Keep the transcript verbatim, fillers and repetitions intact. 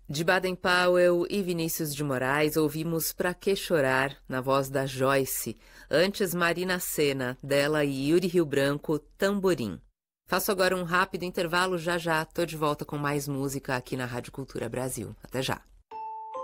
De Baden-Powell e Vinícius de Moraes, ouvimos Pra Que Chorar, na voz da Joyce. Antes, Marina Sena, dela e Yuri Rio Branco, Tamborim. Faço agora um rápido intervalo, já já tô de volta com mais música aqui na Rádio Cultura Brasil. Até já!